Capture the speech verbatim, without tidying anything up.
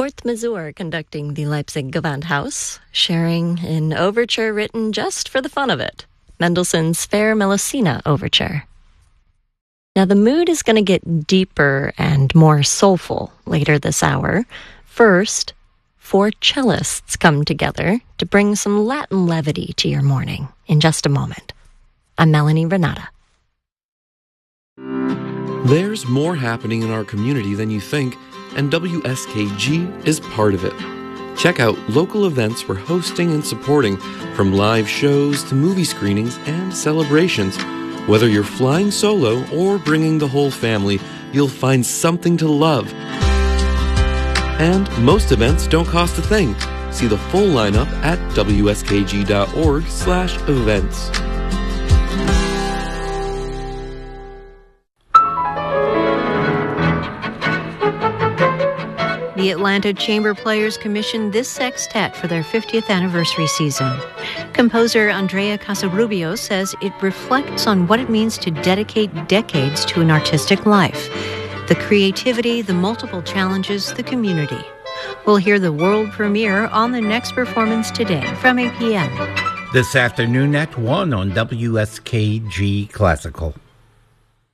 Kurt Masur conducting the Leipzig Gewandhaus, sharing an overture written just for the fun of it, Mendelssohn's Fair Melusina Overture. Now the mood is going to get deeper and more soulful later this hour. First, four cellists come together to bring some Latin levity to your morning in just a moment. I'm Melanie Renata. There's more happening in our community than you think, and W S K G is part of it. Check out local events we're hosting and supporting, from live shows to movie screenings and celebrations. Whether you're flying solo or bringing the whole family, you'll find something to love. And most events don't cost a thing. See the full lineup at W S K G dot org slash events. The Atlanta Chamber Players commissioned this sextet for their fiftieth anniversary season. Composer Andrea Casarubio says it reflects on what it means to dedicate decades to an artistic life. The creativity, the multiple challenges, the community. We'll hear the world premiere on the next performance today from eight p.m. This afternoon at one on W S K G Classical.